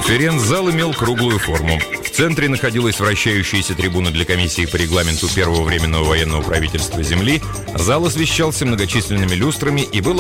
Конференц-зал имел круглую форму. В центре находилась вращающаяся трибуна для комиссии по регламенту Первого временного военного правительства Земли. Зал освещался многочисленными люстрами и был